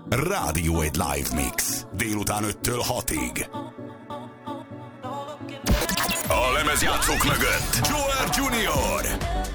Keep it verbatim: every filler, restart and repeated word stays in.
Rádió egy live mix. Délután öttől hatig. A lemezjátszók mögött Joel junior